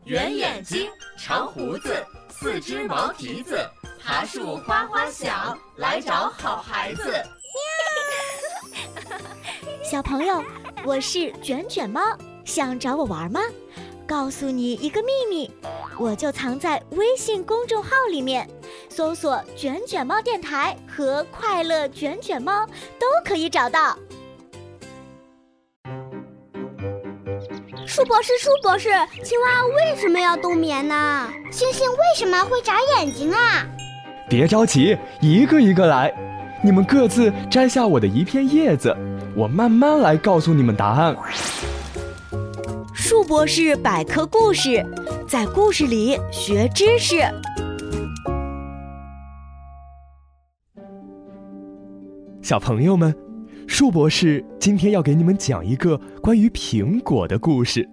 圆眼睛，长胡子，四只毛蹄子，爬树花花响，来找好孩子。 小朋友，我是卷卷猫，想找我玩吗？告诉你一个秘密，我就藏在微信公众号里面，搜索卷卷猫电台和快乐卷卷猫都可以找到。 树博士，青蛙为什么要冬眠呢？ 星星为什么会眨眼睛啊？ 别着急，一个一个来。你们各自摘下我的一片叶子，我慢慢来告诉你们答案。 树博士百科故事，在故事里学知识。 小朋友们，树博士今天要给你们讲一个关于苹果的故事。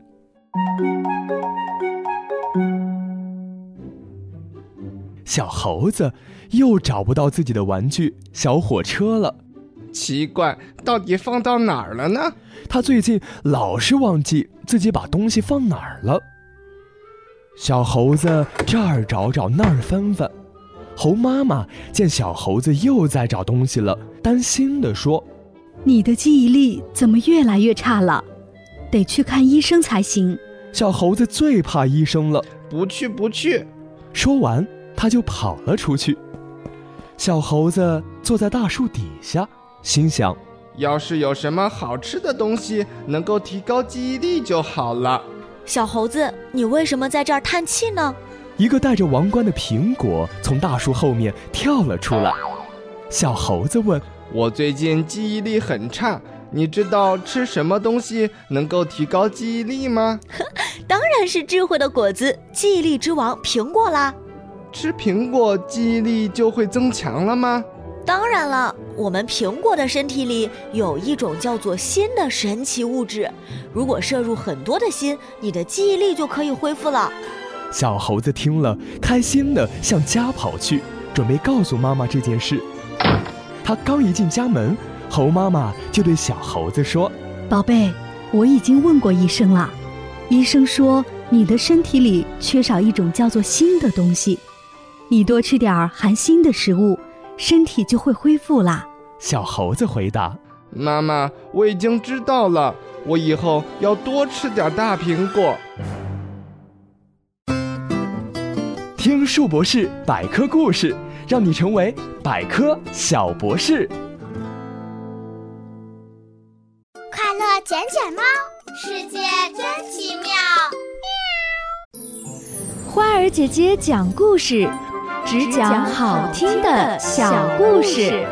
小猴子又找不到自己的玩具小火车了， 奇怪，到底放到哪儿了呢？ 他最近老是忘记自己把东西放哪儿了。小猴子这儿找找那儿翻翻，猴妈妈见小猴子又在找东西了，担心地说： 你的记忆力怎么越来越差了？得去看医生才行。 小猴子最怕医生了， 不去。 说完他就跑了出去。小猴子坐在大树底下，心想： 要是有什么好吃的东西能够提高记忆力就好了。 小猴子，你为什么在这儿叹气呢？ 一个戴着王冠的苹果从大树后面跳了出来。小猴子问： 我最近记忆力很差，你知道吃什么东西能够提高记忆力吗？ 当然是智慧的果子，记忆力之王苹果啦。 吃苹果记忆力就会增强了吗？ 当然了，我们苹果的身体里有一种叫做锌的神奇物质，如果摄入很多的锌，你的记忆力就可以恢复了。 小猴子听了，开心地向家跑去，准备告诉妈妈这件事。他刚一进家门，猴妈妈就对小猴子说： 宝贝，我已经问过医生了，医生说你的身体里缺少一种叫做锌的东西，你多吃点含锌的食物，身体就会恢复啦。 小猴子回答： 妈妈，我已经知道了，我以后要多吃点大苹果。 听树博士百科故事，让你成为百科小博士。 快乐卷卷猫，世界真奇妙。 花儿姐姐讲故事，只讲好听的小故事。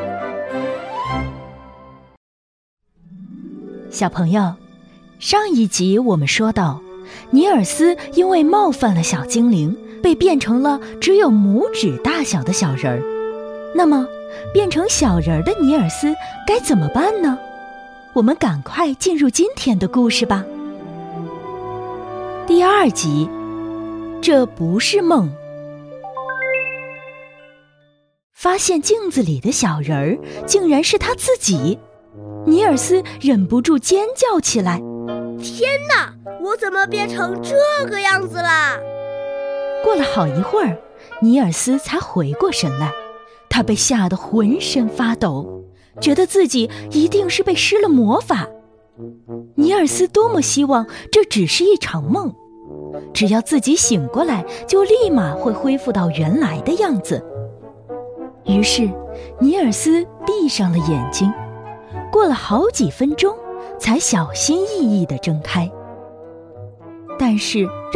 小朋友，上一集我们说到，尼尔斯因为冒犯了小精灵，被变成了只有拇指大小的小人儿。那么，变成小人儿的尼尔斯该怎么办呢？我们赶快进入今天的故事吧。第2集，这不是梦。发现镜子里的小人儿竟然是他自己，尼尔斯忍不住尖叫起来： 天哪，我怎么变成这个样子啦？ 过了好一会儿，尼尔斯才回过神来，他被吓得浑身发抖，觉得自己一定是被施了魔法。尼尔斯多么希望这只是一场梦，只要自己醒过来，就立马会恢复到原来的样子。于是，尼尔斯闭上了眼睛，过了好几分钟，才小心翼翼地睁开。但是